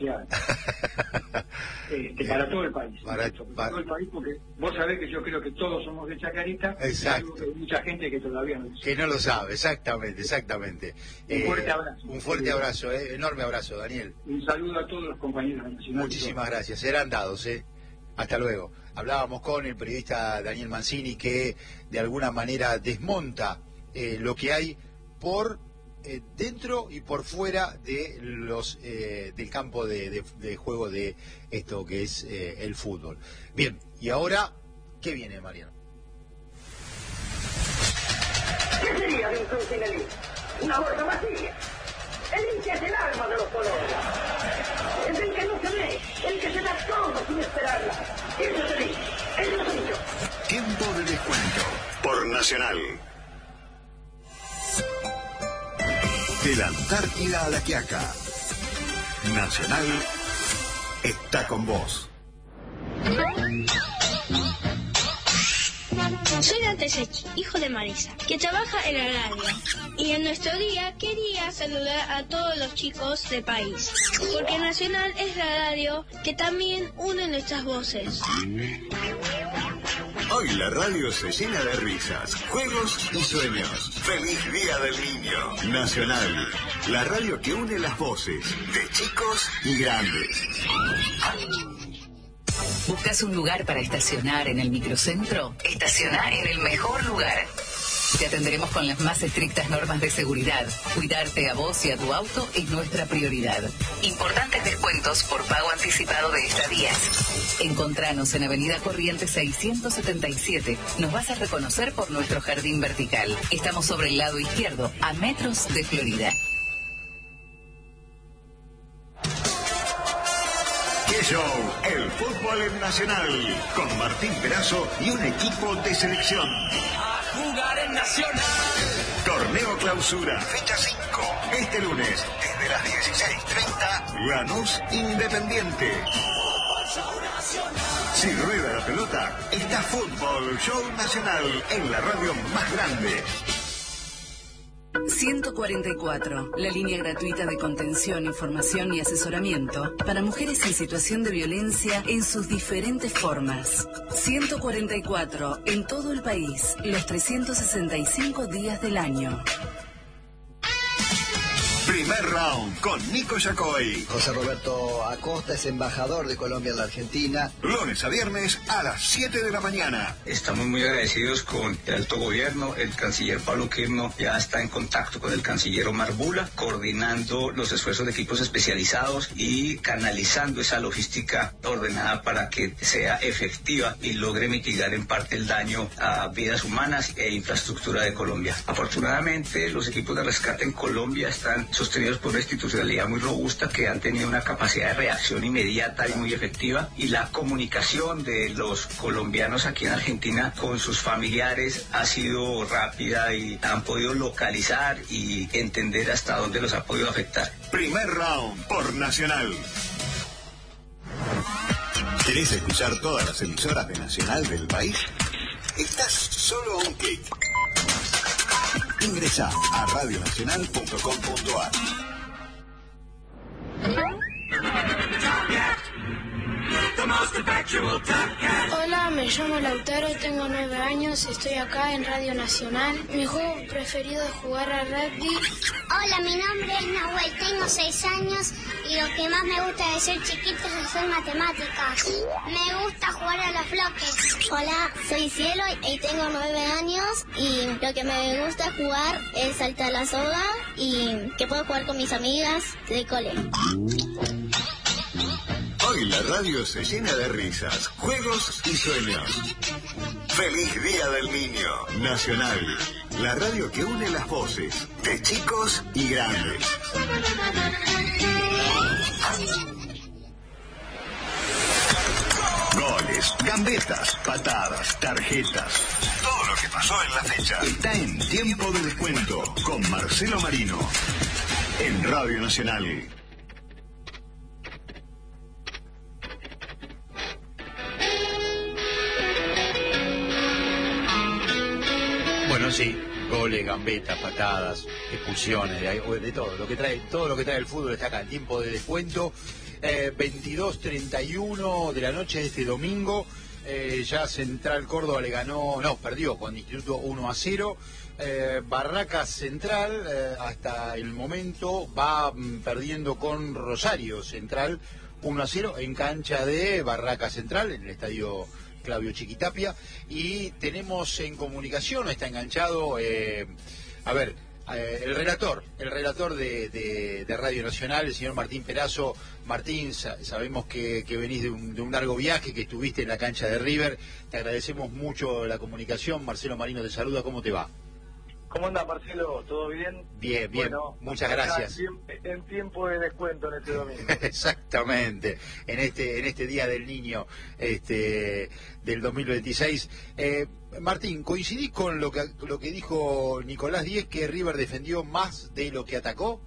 para todo el país. Para todo el país, porque vos sabés que yo creo que todos somos de Chacarita. Exacto. Hay mucha gente que todavía no lo sabe. Que no lo sabe, exactamente. Un fuerte abrazo. Un fuerte abrazo, enorme abrazo, Daniel. Un saludo a todos los compañeros de Nacional. Muchísimas gracias, serán dados, Hasta luego. Hablábamos con el periodista Daniel Mancini, que de alguna manera desmonta lo que hay por dentro y por fuera de los del campo de juego de esto que es el fútbol. Bien, y ahora, ¿qué viene, Mariano? ¿Qué sería de un sentinelí? Una bolsa vacía. El hincha es el alma de los colores. Es el que no se ve, el que se da todo sin esperarla. Eso es el hincha, eso es el hincha. Tiempo de descuento por Nacional. De la Antártida a la Quiaca, Nacional está con vos. Soy Dante Sechi, hijo de Marisa, que trabaja en la radio. Y en nuestro día quería saludar a todos los chicos del país, porque Nacional es la radio que también une nuestras voces. Hoy la radio se llena de risas, juegos y sueños. ¡Feliz Día del Niño! Nacional, la radio que une las voces de chicos y grandes. ¿Buscas un lugar para estacionar en el microcentro? Estaciona en el mejor lugar. Te atenderemos con las más estrictas normas de seguridad. Cuidarte a vos y a tu auto es nuestra prioridad. Importantes descuentos por pago anticipado de estadías. Encontranos en Avenida Corrientes 677. Nos vas a reconocer por nuestro jardín vertical. Estamos sobre el lado izquierdo, a metros de Florida. ¡Qué show! El fútbol en Nacional, con Martín Perazo y un equipo de selección. A jugar en Nacional. Torneo Clausura, fecha 5. Este lunes, desde las 16:30, Lanús Independiente. Si rueda la pelota, está Fútbol Show Nacional en la radio más grande. 144, la línea gratuita de contención, información y asesoramiento para mujeres en situación de violencia en sus diferentes formas. 144, en todo el país, los 365 días del año. Primer round con Nico Yacoy. José Roberto Acosta es embajador de Colombia en la Argentina. Lunes a viernes a las 7 de la mañana. Estamos muy agradecidos con el alto gobierno. El canciller Pablo Quirno ya está en contacto con el canciller Omar Bula, coordinando los esfuerzos de equipos especializados y canalizando esa logística ordenada para que sea efectiva y logre mitigar en parte el daño a vidas humanas e infraestructura de Colombia. Afortunadamente, los equipos de rescate en Colombia están sostenidos por una institucionalidad muy robusta que han tenido una capacidad de reacción inmediata y muy efectiva, y la comunicación de los colombianos aquí en Argentina con sus familiares ha sido rápida y han podido localizar y entender hasta dónde los ha podido afectar. Primer round por Nacional. ¿Querés escuchar todas las emisoras de Nacional del país? Estás solo a un clic. Ingresa a radionacional.com.ar. Hola, me llamo Lautaro, tengo 9 años, estoy acá en Radio Nacional. Mi juego preferido es jugar al rugby. Hola, mi nombre es Nahuel, tengo 6 años y lo que más me gusta de ser chiquito es hacer matemáticas. Me gusta jugar a los bloques. Hola, soy Cielo y tengo 9 años y lo que me gusta jugar es saltar la soga y que puedo jugar con mis amigas de cole. Hoy la radio se llena de risas, juegos y sueños. ¡Feliz Día del Niño! Nacional, la radio que une las voces de chicos y grandes. Goles, gambetas, patadas, tarjetas. Todo lo que pasó en la fecha está en Tiempo de Descuento con Marcelo Marino en Radio Nacional. Bueno, sí, goles, gambetas, patadas, expulsiones, de todo lo que trae el fútbol está acá en Tiempo de Descuento. 22:31 de la noche de este domingo. Ya Central Córdoba perdió con Instituto 1-0. Barracas Central hasta el momento va perdiendo con Rosario Central 1-0 en cancha de Barracas Central, en el estadio Claudio Chiquitapia. Y tenemos en comunicación, está enganchado, el relator de Radio Nacional, el señor Martín Perazo. Martín, sabemos que venís de un largo viaje, que estuviste en la cancha de River. Te agradecemos mucho la comunicación. Marcelo Marino te saluda, ¿cómo te va? ¿Cómo anda, Marcelo? ¿Todo bien? Bien, bueno, muchas gracias. En tiempo de descuento en este domingo. Exactamente, en este Día del Niño del 2026. Martín, ¿coincidís con lo que dijo Nicolás Díez, que River defendió más de lo que atacó?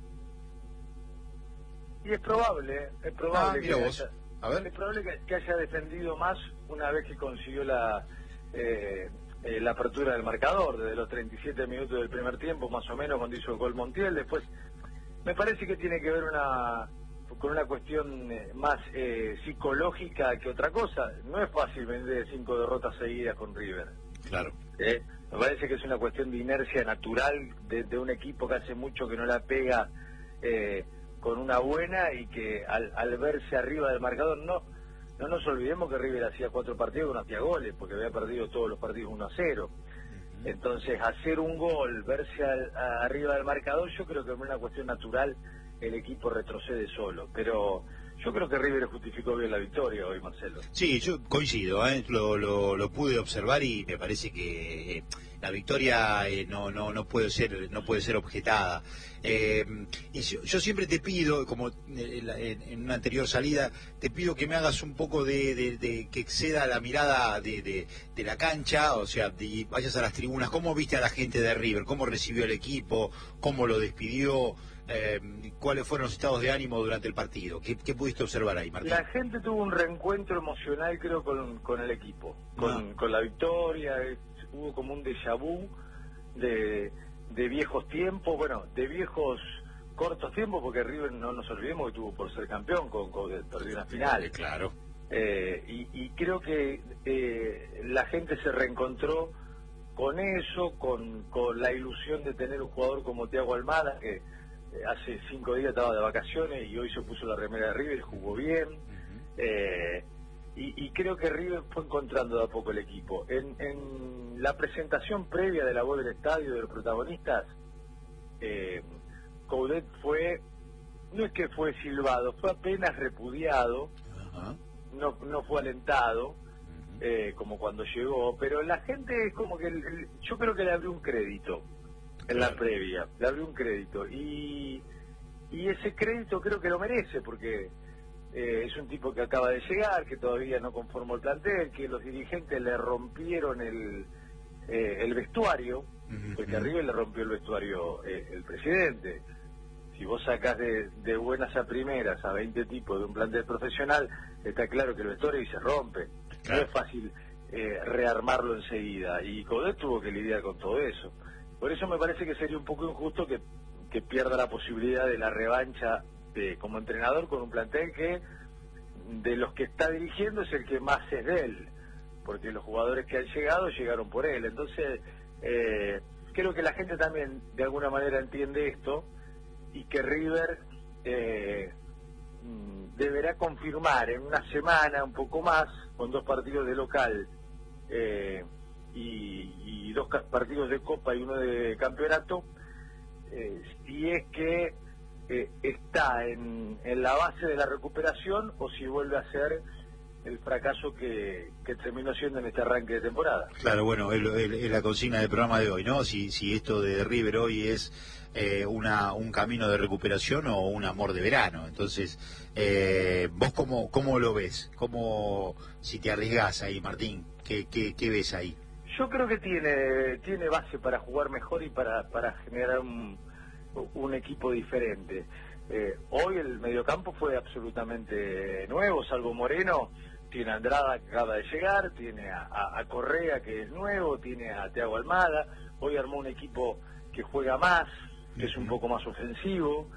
Y es probable es probable que haya defendido más una vez que consiguió la apertura del marcador, desde los 37 minutos del primer tiempo, más o menos, cuando hizo el gol Montiel. Después, me parece que tiene que ver con una cuestión más psicológica que otra cosa. No es fácil venir de 5 derrotas seguidas con River. Claro. Me parece que es una cuestión de inercia natural de un equipo que hace mucho que no la pega con una buena, y que al verse arriba del marcador, no nos olvidemos que River hacía 4 partidos que no hacía goles, porque había perdido todos los partidos 1-0. Entonces, hacer un gol, verse arriba del marcador, yo creo que es una cuestión natural, el equipo retrocede solo. Pero yo creo que River justificó bien la victoria hoy, Marcelo. Sí, yo coincido, lo pude observar, y me parece que la victoria no puede ser objetada. Y yo siempre te pido, como en una anterior salida, te pido que me hagas un poco de que exceda la mirada de la cancha, o sea, vayas a las tribunas. ¿Cómo viste a la gente de River? ¿Cómo recibió el equipo? ¿Cómo lo despidió? ¿Cuáles fueron los estados de ánimo durante el partido? ¿Qué pudiste observar ahí, Martín? La gente tuvo un reencuentro emocional, creo, con el equipo, con la victoria. Hubo como un déjà vu de viejos tiempos, de viejos cortos tiempos, porque River, no nos olvidemos que tuvo por ser campeón, perdió una final. Claro. Y creo que la gente se reencontró con eso, con la ilusión de tener un jugador como Thiago Almada, que hace 5 días estaba de vacaciones y hoy se puso la remera de River y jugó bien. Y creo que River fue encontrando de a poco el equipo. En la presentación previa de la voz del estadio, de los protagonistas, Coudet no es que fue silbado, fue apenas repudiado. No fue alentado, como cuando llegó, pero la gente es como que yo creo que le abrió un crédito en la previa, le abrió un crédito, y ese crédito creo que lo merece, porque es un tipo que acaba de llegar, que todavía no conformó el plantel, que los dirigentes le rompieron el vestuario, porque arriba le rompió el vestuario el presidente. Si vos sacás de buenas a primeras a 20 tipos de un plantel profesional, está claro que el vestuario se rompe. Claro. No es fácil rearmarlo enseguida, y Coudet tuvo que lidiar con todo eso. Por eso me parece que sería un poco injusto que pierda la posibilidad de la revancha como entrenador con un plantel que, de los que está dirigiendo, es el que más es de él, porque los jugadores que han llegado llegaron por él. Entonces, creo que la gente también de alguna manera entiende esto, y que River deberá confirmar en una semana, un poco más, con 2 partidos de local y 2 partidos de Copa y 1 de campeonato, si es que está en la base de la recuperación, o si vuelve a ser el fracaso que terminó siendo en este arranque de temporada. Claro, bueno, es la consigna del programa de hoy, ¿no? Si esto de River hoy es un camino de recuperación o un amor de verano. Entonces, ¿vos cómo lo ves? Si te arriesgás ahí, Martín, ¿qué ves ahí? Yo creo que tiene base para jugar mejor y para generar un equipo diferente. Hoy el mediocampo fue absolutamente nuevo, salvo Moreno. Tiene a Andrada, que acaba de llegar, tiene a Correa, que es nuevo, tiene a Thiago Almada. Hoy armó un equipo que juega más, que es un poco más ofensivo.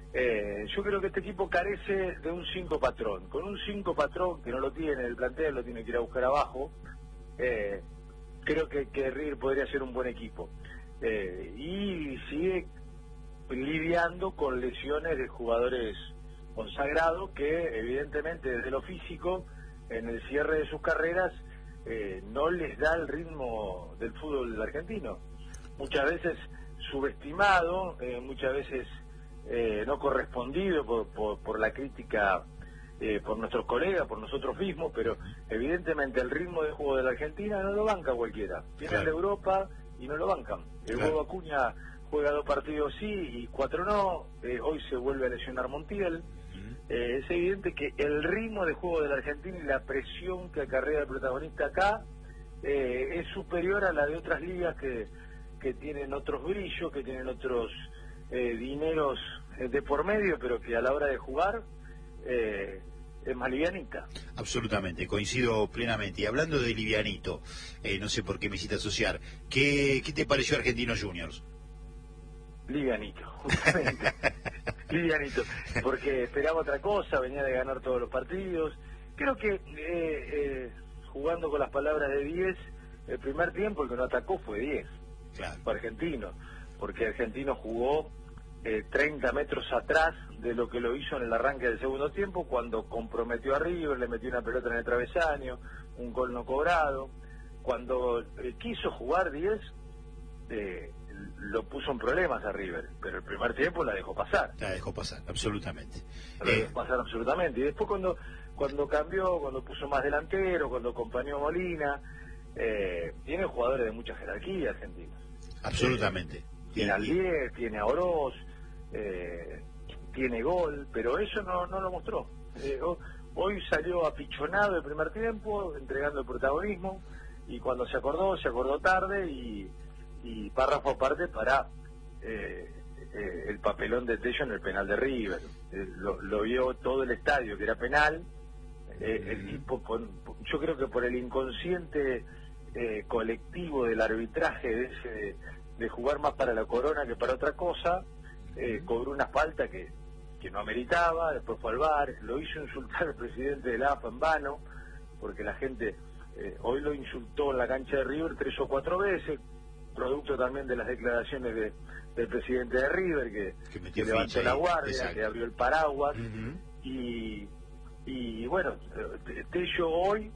Yo creo que este equipo carece de un 5 patrón. Con un 5 patrón que no lo tiene, el plantel lo tiene que ir a buscar abajo, creo que River podría ser un buen equipo. Y sigue lidiando con lesiones de jugadores consagrados que evidentemente desde lo físico, en el cierre de sus carreras, no les da el ritmo del fútbol argentino. Muchas veces subestimado, muchas veces no correspondido por la crítica, por nuestros colegas, por nosotros mismos, pero evidentemente el ritmo de juego de la Argentina no lo banca cualquiera. Vienen de Europa y no lo bancan. El huevo Acuña juega 2 partidos sí y 4 no, hoy se vuelve a lesionar Montiel. Es evidente que el ritmo de juego de la Argentina y la presión que acarrea el protagonista acá es superior a la de otras ligas que tienen otros brillos, que tienen otros dineros de por medio, pero que a la hora de jugar es más livianita. Absolutamente, coincido plenamente. Y hablando de livianito, no sé por qué me hiciste asociar, ¿qué te pareció Argentinos Juniors? Livianito, justamente. Livianito, porque esperaba otra cosa, venía de ganar todos los partidos. Creo que jugando con las palabras de 10, el primer tiempo el que no atacó fue 10. Claro. Fue Argentino, porque Argentino jugó 30 metros atrás de lo que lo hizo en el arranque del segundo tiempo, cuando comprometió a River, le metió una pelota en el travesaño, un gol no cobrado. Cuando quiso jugar 10, lo puso en problemas a River, pero el primer tiempo la dejó pasar. La dejó pasar, absolutamente. La dejó pasar absolutamente. Y después cuando cambió, cuando puso más delantero, cuando acompañó a Molina, tiene jugadores de mucha jerarquía argentinos. Absolutamente. Tiene al 10, tiene a Oroz, tiene gol, pero eso no lo mostró. Hoy salió apichonado el primer tiempo, entregando el protagonismo, y cuando se acordó tarde, y párrafo aparte para el papelón de Tello en el penal de River. Lo vio todo el estadio, que era penal. El tipo, yo creo que por el inconsciente colectivo del arbitraje de jugar más para la corona que para otra cosa, cobró una falta que no ameritaba, después fue al VAR, lo hizo insultar al presidente de la AFA en vano, porque la gente hoy lo insultó en la cancha de River 3 o 4 veces, producto también de las declaraciones del presidente de River, que levantó la guardia, exacto, que abrió el paraguas. Y bueno, Tello hoy,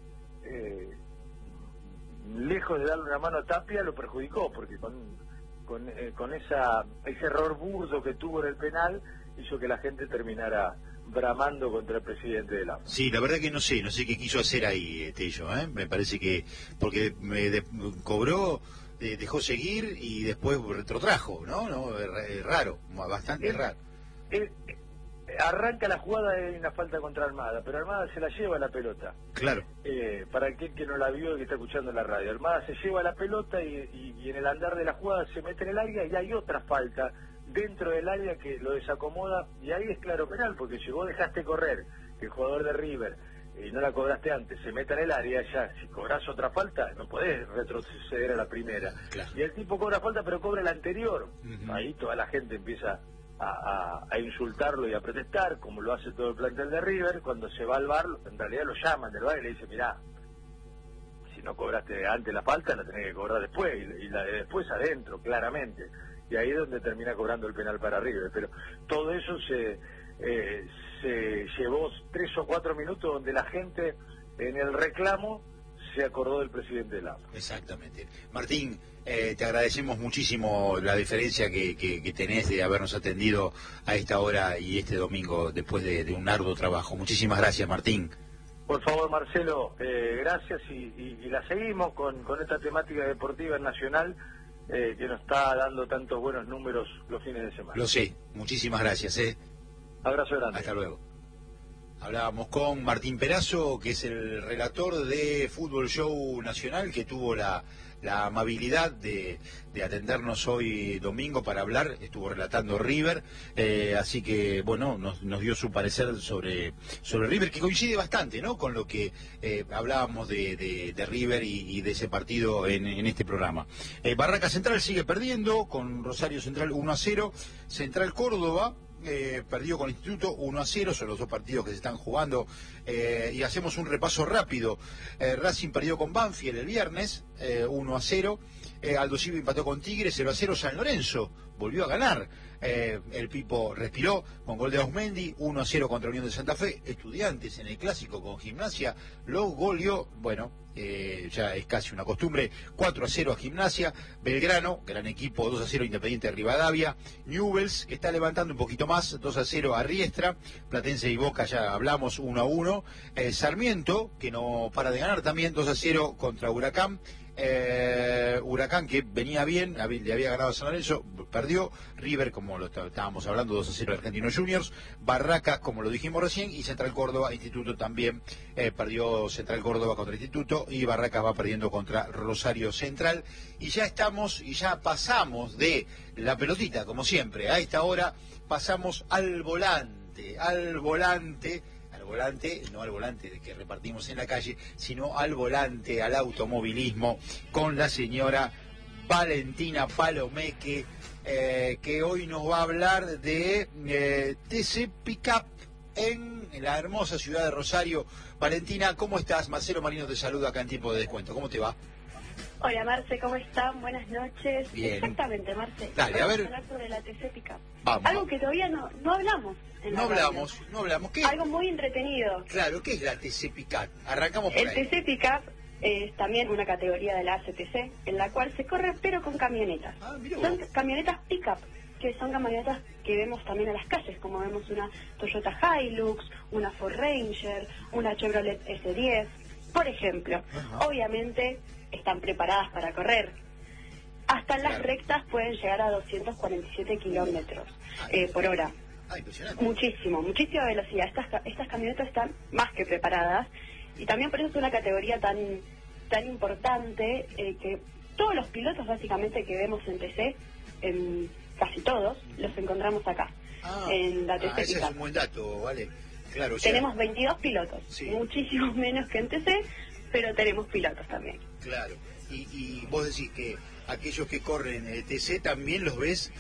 lejos de darle una mano a Tapia, lo perjudicó, porque con ese error burdo que tuvo en el penal, hizo que la gente terminara bramando contra el presidente del AFA. Sí, la verdad que no sé qué quiso hacer ahí Tello, me parece que, porque cobró, dejó seguir y después retrotrajo, ¿no? Raro, bastante raro. Arranca la jugada de una falta contra Almada, pero Almada se la lleva la pelota. Claro. Para aquel que no la vio y que está escuchando en la radio, Almada se lleva la pelota y en el andar de la jugada se mete en el área, y hay otra falta dentro del área que lo desacomoda, y ahí es claro penal, porque llegó, dejaste correr, que el jugador de River, y no la cobraste antes, se meta en el área, ya si cobras otra falta no podés retroceder a la primera. Claro. Y el tipo cobra falta, pero cobra la anterior. Ahí toda la gente empieza a insultarlo y a protestar, como lo hace todo el plantel de River. Cuando se va al VAR, en realidad lo llaman del VAR y le dicen: mirá, si no cobraste antes la falta, la tenés que cobrar después, y la de después adentro, claramente. Y ahí es donde termina cobrando el penal para River. Pero todo eso se llevó 3 o 4 minutos donde la gente en el reclamo se acordó del presidente del AFA. Exactamente. Martín, te agradecemos muchísimo la diferencia que tenés de habernos atendido a esta hora y este domingo después de un arduo trabajo. Muchísimas gracias, Martín. Por favor, Marcelo, gracias, y la seguimos con esta temática deportiva nacional que nos está dando tantos buenos números los fines de semana. Lo sé, muchísimas gracias. Abrazo grande. Hasta luego. Hablábamos con Martín Perazo, que es el relator de Fútbol Show Nacional, que tuvo la amabilidad de atendernos hoy domingo para hablar. Estuvo relatando River, así que bueno, nos dio su parecer sobre River, que coincide bastante, ¿no?, con lo que hablábamos de River y de ese partido en este programa. Barraca Central sigue perdiendo con Rosario Central 1-0. Central Córdoba perdió con Instituto 1-0, son los dos partidos que se están jugando, y hacemos un repaso rápido. Racing perdió con Banfield el viernes, 1-0, Aldo Civi empató con Tigre, 0-0, San Lorenzo volvió a ganar, el Pipo respiró con gol de Ausmendi, 1-0 contra Unión de Santa Fe. Estudiantes en el clásico con Gimnasia lo goleó, bueno, ya es casi una costumbre, 4-0 a Gimnasia. Belgrano, gran equipo, 2-0 Independiente de Rivadavia. Newell's, que está levantando un poquito más, 2-0 a Riestra. Platense y Boca, ya hablamos, 1-1. Sarmiento, que no para de ganar también, 2-0 contra Huracán. Huracán, que venía bien, le había ganado a San Lorenzo, perdió. River, como lo estábamos hablando, 2-0 Argentinos Juniors. Barracas, como lo dijimos recién, y Central Córdoba, Instituto también, perdió Central Córdoba contra Instituto, y Barracas va perdiendo contra Rosario Central. Y ya estamos, y ya pasamos de la pelotita, como siempre, a esta hora pasamos al volante, no al volante que repartimos en la calle, sino al volante, al automovilismo, con la señora Valentina Palomeque, que hoy nos va a hablar de TC Pickup en la hermosa ciudad de Rosario. Valentina, ¿cómo estás? Marcelo Marino te saluda acá en Tiempo de Descuento. ¿Cómo te va? Hola Marce, ¿cómo están? Buenas noches. Bien. Exactamente, Marce. Dale, a ver. Vamos a hablar sobre la TC Pickup. Vamos. Algo que todavía no hablamos. No hablamos. ¿Qué? Algo muy entretenido. Claro, ¿qué es la TC Pickup? Arrancamos por El ahí. TC Pickup es también una categoría de la ACTC, en la cual se corre pero con camionetas. Son camionetas Pickup, que son camionetas que vemos también en las calles, como vemos una Toyota Hilux, una Ford Ranger, una Chevrolet S10, por ejemplo. Obviamente están preparadas para correr. Hasta las rectas pueden llegar a 247 kilómetros por hora. Muchísima velocidad. Estas camionetas están más que preparadas, y también por eso es una categoría tan importante, que todos los pilotos básicamente que vemos en TC, casi todos, los encontramos acá, en la TC ese Pickup. es un buen dato, vale. Claro, Tenemos 22 pilotos, muchísimos menos que en TC, pero tenemos pilotos también. Claro, y vos decís que aquellos que corren el TC también los ves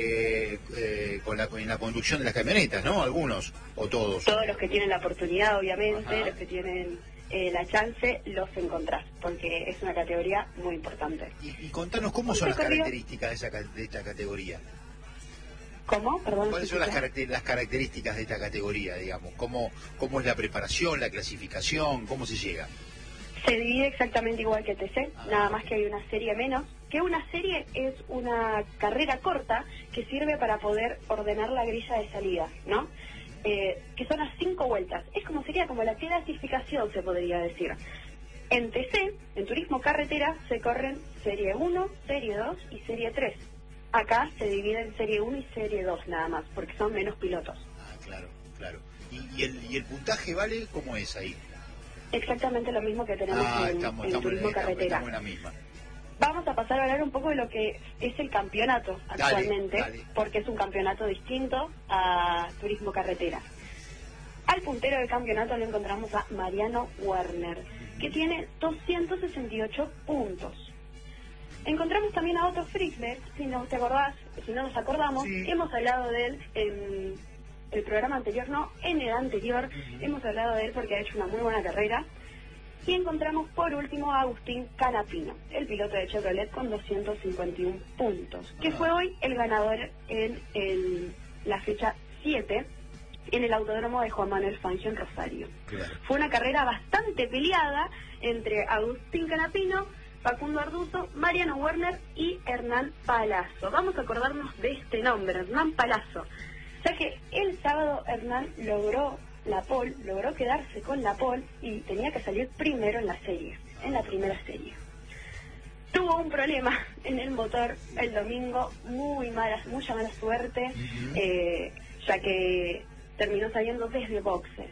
en la conducción de las camionetas, ¿no? Algunos, o todos. Todos los que tienen la oportunidad, obviamente, los que tienen la chance, los encontrás, porque es una categoría muy importante. Y contanos, ¿cómo son las características de esta categoría? ¿Cómo? Perdón. ¿Cuáles son las características de esta categoría, digamos? ¿Cómo es la preparación, la clasificación? ¿Cómo se llega? Se divide exactamente igual que TC, nada más que hay una serie menos. Que una serie es una carrera corta que sirve para poder ordenar la grilla de salida, ¿no? Que son las 5 vueltas. Sería como la clasificación, se podría decir. En TC, en turismo carretera, se corren serie 1, serie 2 y serie 3. Acá se divide en serie 1 y serie 2 nada más, porque son menos pilotos. Claro. ¿Y el puntaje vale cómo es ahí? Exactamente lo mismo que tenemos en turismo carretera. Estamos en la misma. Vamos a pasar a hablar un poco de lo que es el campeonato actualmente, dale. Porque es un campeonato distinto a turismo carretera. Al puntero del campeonato lo encontramos a Mariano Werner, que tiene 268 puntos. Encontramos también a Otto Friesberg, si no nos acordamos, hemos hablado de él en el programa anterior, en el anterior, hemos hablado de él porque ha hecho una muy buena carrera. Y encontramos por último a Agustín Canapino, el piloto de Chevrolet, con 251 puntos, que fue hoy el ganador en la fecha 7 en el Autódromo de Juan Manuel Fangio en Rosario. Claro. Fue una carrera bastante peleada entre Agustín Canapino, Facundo Arduzo, Mariano Werner y Hernán Palazzo. Vamos a acordarnos de este nombre, Hernán Palazzo, ya que el sábado Hernán logró quedarse con la pole y tenía que salir primero en la primera serie. Tuvo un problema en el motor el domingo, mucha mala suerte, ya que terminó saliendo desde boxes.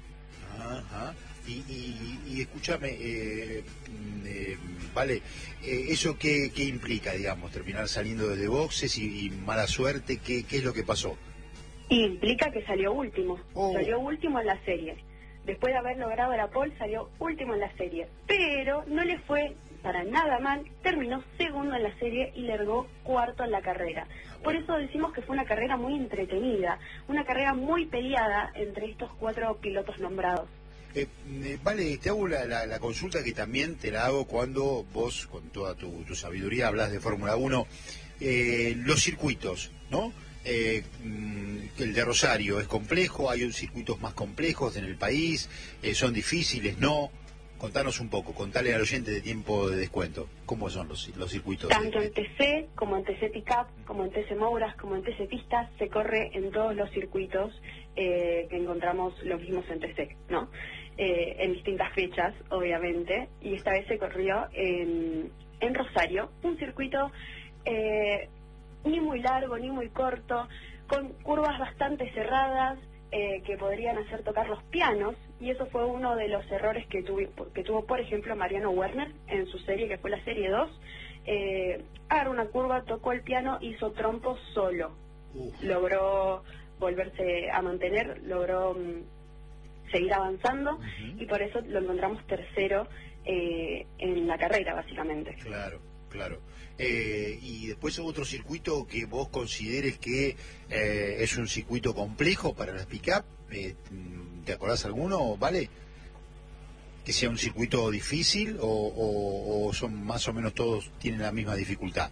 Y escúchame, vale, ¿eso qué implica, digamos, terminar saliendo desde boxes y mala suerte? ¿Qué es lo que pasó? Y implica que salió último en la serie. Después de haber logrado la pole, salió último en la serie. Pero no le fue para nada mal, terminó segundo en la serie y largó cuarto en la carrera. Por eso decimos que fue una carrera muy entretenida, una carrera muy peleada entre estos 4 pilotos nombrados. Vale, te hago la consulta que también te la hago cuando vos, con toda tu sabiduría, hablas de Fórmula 1. Los circuitos, ¿no? El de Rosario es complejo, hay circuitos más complejos en el país, son difíciles, ¿no? Contanos un poco, contale al oyente de Tiempo de Descuento, ¿cómo son los circuitos? Tanto en TC, como en TC Pickup, como en TC Mouras, como en TC Pistas, se corre en todos los circuitos que encontramos los mismos en TC, ¿no? En distintas fechas, obviamente, y esta vez se corrió en Rosario, un circuito ni muy largo ni muy corto, con curvas bastante cerradas, que podrían hacer tocar los pianos, y eso fue uno de los errores que tuvo, por ejemplo, Mariano Werner en su serie, que fue la serie 2. Agarró una curva, tocó el piano, hizo trompo solo. Logró volverse a mantener, logró seguir avanzando, y por eso lo encontramos tercero en la carrera, básicamente. Claro. Y después otro circuito que vos consideres que es un circuito complejo para las pick-up, ¿te acordás alguno, Vale? ¿Que sea un circuito difícil o son más o menos todos tienen la misma dificultad?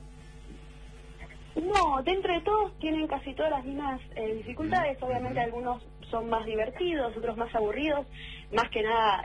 No, dentro de todos tienen casi todas las mismas dificultades. Obviamente algunos son más divertidos, otros más aburridos, más que nada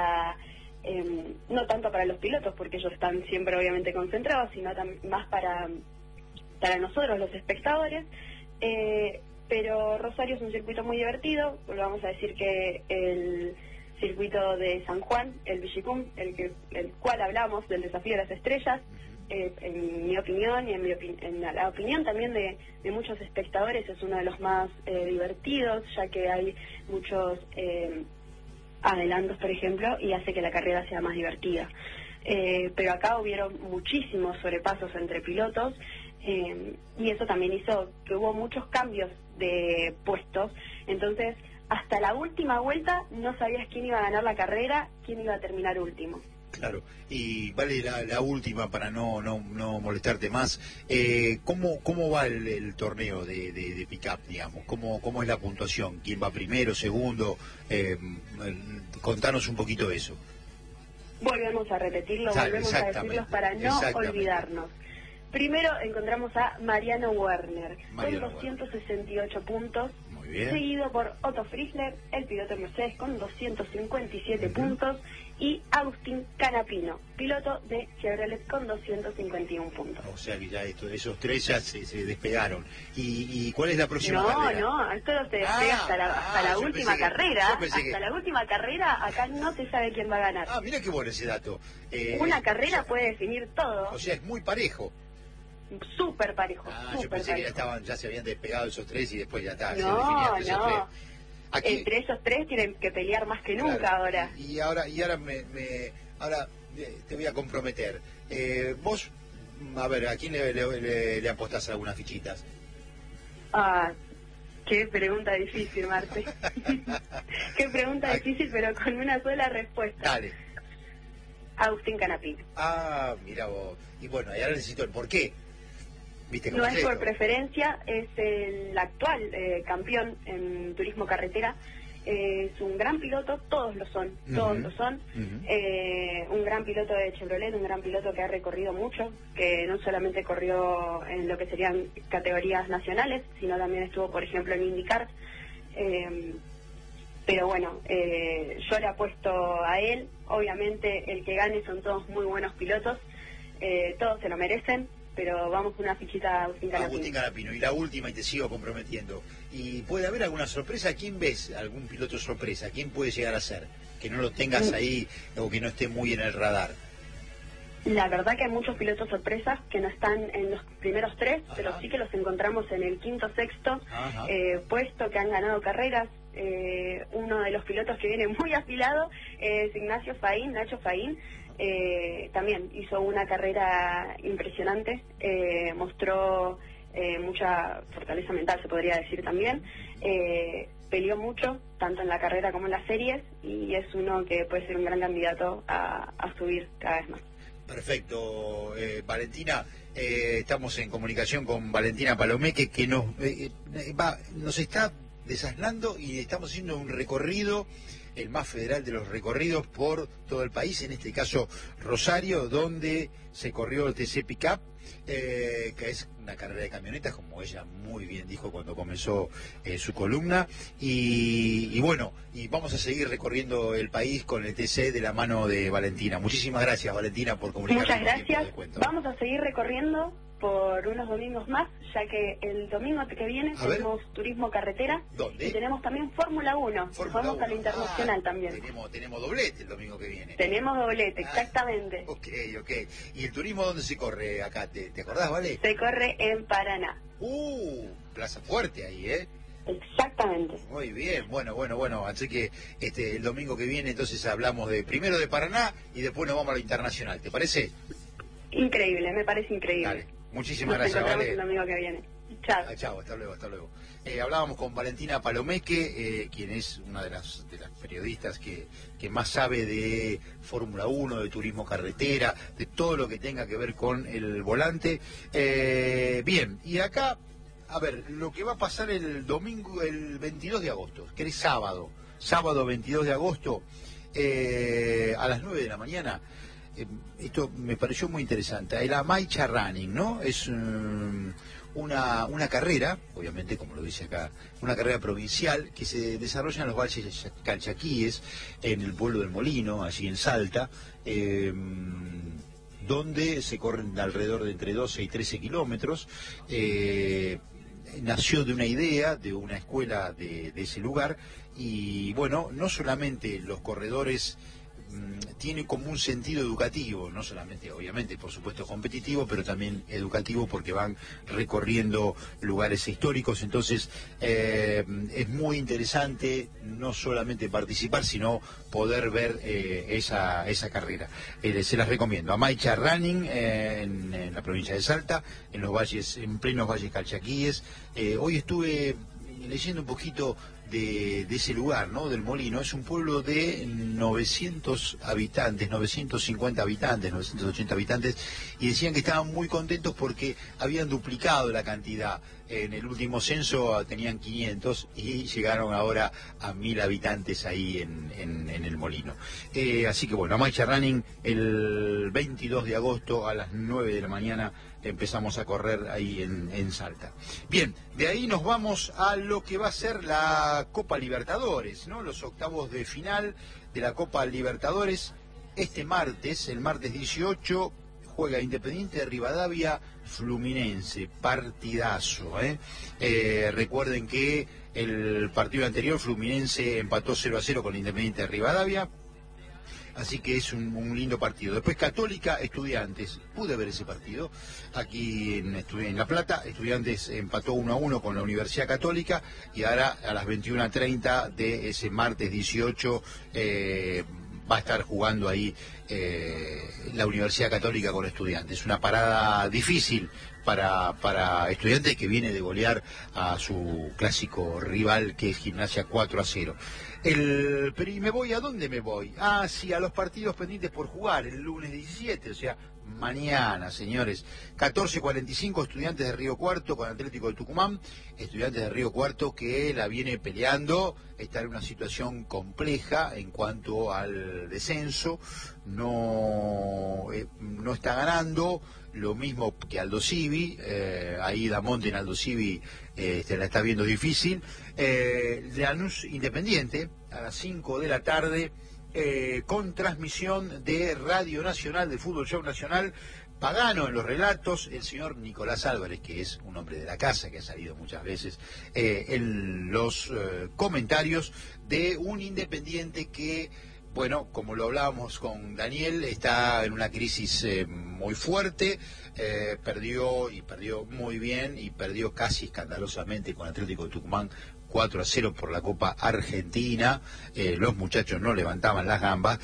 no tanto para los pilotos, porque ellos están siempre obviamente concentrados, sino más para nosotros los espectadores. Pero Rosario es un circuito muy divertido. Vamos a decir que el circuito de San Juan, el Villicum, el cual hablamos del desafío de las estrellas, en mi opinión y en la opinión también de muchos espectadores, es uno de los más divertidos, ya que hay muchos adelantos, por ejemplo, y hace que la carrera sea más divertida. Pero acá hubieron muchísimos sobrepasos entre pilotos, y eso también hizo que hubo muchos cambios de puestos. Entonces, hasta la última vuelta no sabías quién iba a ganar la carrera, quién iba a terminar último. Claro, y Vale, la última para no molestarte más, ¿cómo va el torneo de pick-up, digamos? ¿Cómo es la puntuación? ¿Quién va primero, segundo? Contanos un poquito eso. Volvemos a repetirlo, volvemos a decirlo para no olvidarnos. Primero encontramos a Mariano Werner con 268 puntos, seguido por Otto Frizzler, el piloto de Mercedes, con 257 puntos, y Agustín Canapino, piloto de Chevrolet, con 251 puntos. O sea que ya esos tres ya se despegaron. ¿Y cuál es la próxima carrera? No, esto se despega hasta la última carrera. Hasta la última carrera, acá no se sabe quién va a ganar. Mira qué bueno ese dato. Una carrera puede definir todo. O sea, es muy parejo. Súper parejo. Yo pensé que ya se habían despegado esos tres y después ya está. No. Esos tres. Aquí, entre esos tres tienen que pelear más que nunca ahora. Y ahora te voy a comprometer. Vos, a ver, ¿a quién le apostás algunas fichitas? Qué pregunta difícil, Marte. Qué pregunta difícil, pero con una sola respuesta. Dale. Agustín Canapino. Mira vos. Y bueno, ahora necesito el porqué. ¿Viste no es por preferencia, es el actual campeón en turismo carretera. Es un gran piloto, todos lo son. Un gran piloto de Chevrolet, un gran piloto que ha recorrido mucho, que no solamente corrió en lo que serían categorías nacionales, sino también estuvo, por ejemplo, en IndyCar. Pero bueno, yo le apuesto a él. Obviamente el que gane son todos muy buenos pilotos, todos se lo merecen, pero vamos con una fichita a Agustín Canapino. Agustín Canapino. Y la última, y te sigo comprometiendo. ¿Y puede haber alguna sorpresa? ¿Quién ves? ¿Algún piloto sorpresa? ¿Quién puede llegar a ser? Que no lo tengas ahí o que no esté muy en el radar. La verdad que hay muchos pilotos sorpresas que no están en los primeros tres, pero sí que los encontramos en el quinto, sexto puesto, que han ganado carreras. Uno de los pilotos que viene muy afilado es Nacho Faín. También hizo una carrera impresionante, mostró mucha fortaleza mental, se podría decir también. Peleó mucho, tanto en la carrera como en las series, y es uno que puede ser un gran candidato a subir cada vez más. Perfecto, Valentina. Estamos en comunicación con Valentina Palomeque, que nos está desaslando y estamos haciendo un recorrido, el más federal de los recorridos por todo el país, en este caso Rosario, donde se corrió el TC Pickup, que es una carrera de camionetas, como ella muy bien dijo cuando comenzó su columna, y bueno, y vamos a seguir recorriendo el país con el TC de la mano de Valentina. Muchísimas gracias, Valentina, por comunicarnos. Muchas gracias. Vamos a seguir recorriendo por unos domingos más, ya que el domingo que viene tenemos turismo carretera. ¿Dónde? Y tenemos también Fórmula 1. Vamos a la internacional también. Tenemos doblete el domingo que viene. Tenemos doblete, exactamente. Ok. ¿Y el turismo dónde se corre acá? ¿Te acordás, Vale? Se corre en Paraná. Plaza Fuerte ahí, ¿eh? Exactamente. Muy bien, bueno. Así que el domingo que viene entonces hablamos primero de Paraná y después nos vamos a la internacional. ¿Te parece? Increíble, me parece increíble. Dale. Muchísimas gracias, Nos encontramos Vale. el domingo que viene. Chao. Chao, hasta luego. Hablábamos con Valentina Palomeque, quien es una de las periodistas que más sabe de Fórmula 1, de turismo carretera, de todo lo que tenga que ver con el volante. Bien, y acá, a ver, lo que va a pasar el domingo, el 22 de agosto, que es sábado 22 de agosto, a las 9 de la mañana. Esto me pareció muy interesante. El Amaicha Running, ¿no? Es una carrera, obviamente, como lo dice acá, una carrera provincial que se desarrolla en los valles calchaquíes, en el pueblo del Molino, allí en Salta, donde se corren alrededor de entre 12 y 13 kilómetros. Nació de una idea, de una escuela de ese lugar, y bueno, no solamente los corredores tiene como un sentido educativo, no solamente, obviamente, por supuesto competitivo, pero también educativo, porque van recorriendo lugares históricos. Entonces es muy interesante no solamente participar, sino poder ver esa carrera. Se las recomiendo. Amaicha Running, en la provincia de Salta, en plenos valles calchaquíes. Hoy estuve leyendo un poquito de ese lugar, ¿no? Del Molino. Es un pueblo de 900 habitantes, 950 habitantes, 980 habitantes, y decían que estaban muy contentos porque habían duplicado la cantidad. En el último censo tenían 500 y llegaron ahora a 1000 habitantes ahí en el Molino. Así que bueno, Amaicha Running, el 22 de agosto a las 9 de la mañana empezamos a correr ahí en Salta. Bien, de ahí nos vamos a lo que va a ser la Copa Libertadores, ¿no? Los octavos de final de la Copa Libertadores. El martes 18, juega Independiente de Rivadavia Fluminense, partidazo, recuerden que el partido anterior Fluminense empató 0-0 con Independiente de Rivadavia, así que es un lindo partido. Después Católica, Estudiantes, pude ver ese partido aquí en La Plata. Estudiantes empató 1-1 con la Universidad Católica, y ahora a las 21:30 de ese martes 18 va a estar jugando ahí la Universidad Católica con Estudiantes. Una parada difícil para Estudiantes, que viene de golear a su clásico rival, que es Gimnasia 4-0. Pero ¿y me voy? ¿A dónde me voy? Sí, a los partidos pendientes por jugar el lunes 17, o sea, mañana, señores. 14:45, Estudiantes de Río Cuarto con Atlético de Tucumán. Estudiantes de Río Cuarto que la viene peleando, está en una situación compleja en cuanto al descenso, no está ganando, lo mismo que Aldo Civi, ahí Damonte en Aldo Civi la está viendo difícil. Lanús Independiente a las 5 de la tarde, con transmisión de Radio Nacional, de Fútbol Show Nacional. Pagano en los relatos, el señor Nicolás Álvarez, que es un hombre de la casa, que ha salido muchas veces en los comentarios de un Independiente que, bueno, como lo hablábamos con Daniel, está en una crisis muy fuerte, perdió muy bien, y perdió casi escandalosamente con Atlético de Tucumán 4-0 por la Copa Argentina. Los muchachos no levantaban las gambas,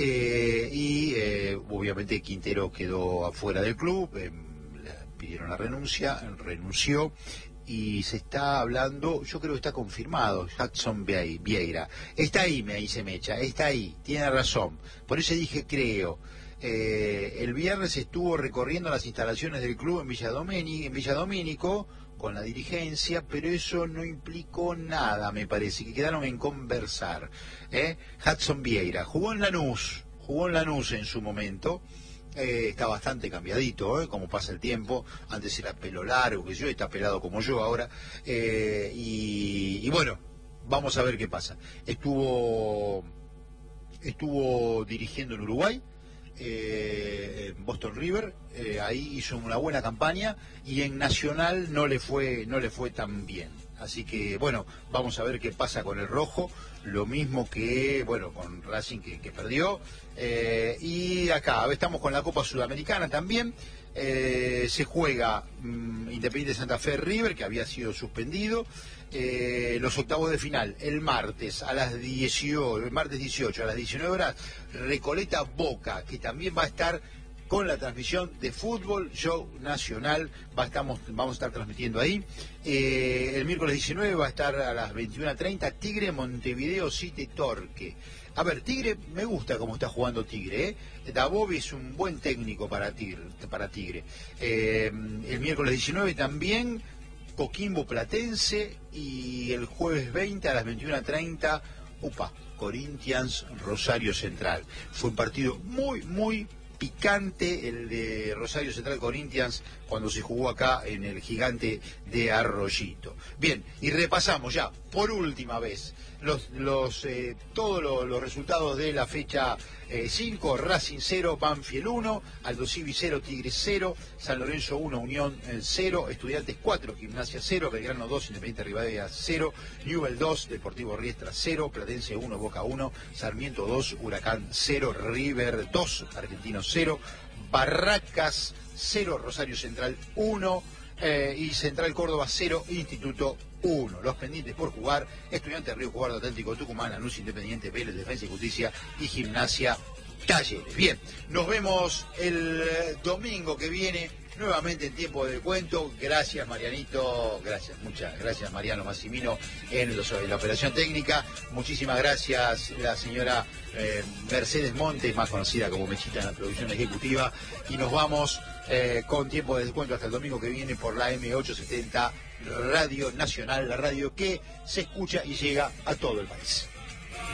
y obviamente Quintero quedó afuera del club, le pidieron la renuncia, renunció, y se está hablando, yo creo que está confirmado, Jackson Vieira. Está ahí, me dice Mecha, está ahí, tiene razón. Por eso dije creo. El viernes estuvo recorriendo las instalaciones del club en Villa Domínico con la dirigencia, pero eso no implicó nada, me parece, que quedaron en conversar. Hudson Vieira jugó en Lanús en su momento. Está bastante cambiadito, como pasa el tiempo. Antes era pelo largo, que yo, está pelado como yo ahora. Y bueno, vamos a ver qué pasa. Estuvo dirigiendo en Uruguay, Boston River, ahí hizo una buena campaña, y en Nacional no le fue tan bien. Así que bueno, vamos a ver qué pasa con el rojo, lo mismo que bueno con Racing que perdió. Y acá estamos con la Copa Sudamericana también. Se juega Independiente Santa Fe River, que había sido suspendido. Los octavos de final el martes 18 a las 19 horas, Recoleta Boca, que también va a estar con la transmisión de Fútbol Show Nacional. Vamos a estar transmitiendo ahí. El miércoles 19 va a estar a las 21:30 Tigre Montevideo City Torque. A ver, Tigre, me gusta cómo está jugando Tigre, Davovi es un buen técnico para Tigre. El miércoles 19 también Coquimbo Platense, y el jueves 20 a las 21:30 Corinthians Rosario Central. Fue un partido muy picante el de Rosario Central Corinthians cuando se jugó acá en el Gigante de Arroyito. Bien, y repasamos ya por última vez todos los resultados de la fecha 5. Racing 0, Banfield 1, Aldo Civi 0, Tigre 0, San Lorenzo 1, Unión 0, Estudiantes 4, Gimnasia 0, Belgrano 2, Independiente Rivadavia 0, Newell 2, Deportivo Riestra 0, Platense 1, Boca 1, Sarmiento 2, Huracán 0, River 2, Argentino 0, Barracas 0, Rosario Central 1, y Central Córdoba 0, Instituto 1. Los pendientes por jugar: Estudiantes Río Cuarto, Atlético Tucumán, Lanús, Independiente, Vélez, Defensa y Justicia y Gimnasia Talleres. Bien, nos vemos el domingo que viene nuevamente en Tiempo de Cuento. Gracias, Marianito, muchas gracias, Mariano Massimino en la operación técnica. Muchísimas gracias la señora Mercedes Montes, más conocida como Mechita en la producción ejecutiva, y nos vamos con Tiempo de Descuento hasta el domingo que viene por la M870 Radio Nacional, la radio que se escucha y llega a todo el país.